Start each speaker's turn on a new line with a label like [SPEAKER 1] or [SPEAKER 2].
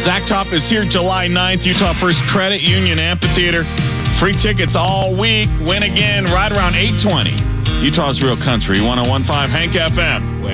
[SPEAKER 1] Zach Top is here July 9th, Utah First Credit Union Amphitheater. Free tickets all week. Win again right around 8:20. Utah's Real Country, 101.5 Hank FM.